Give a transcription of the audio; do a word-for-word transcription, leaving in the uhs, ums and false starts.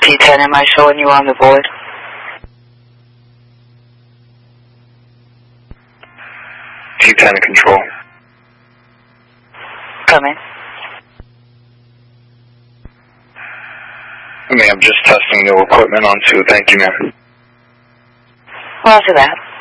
T ten, am I showing you on the board? T ten control. Coming. Ma'am, just testing new equipment on two. Thank you, ma'am. Roger that.